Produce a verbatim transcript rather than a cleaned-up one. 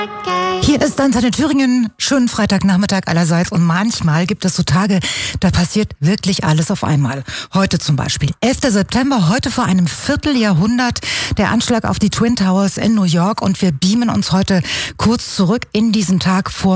Hier ist Antenne Thüringen. Schönen Freitagnachmittag allerseits. Und manchmal gibt es so Tage, da passiert wirklich alles auf einmal. Heute zum Beispiel. elfter September, heute vor einem Vierteljahrhundert, der Anschlag auf die Twin Towers in New York. Und wir beamen uns heute kurz zurück in diesen Tag vor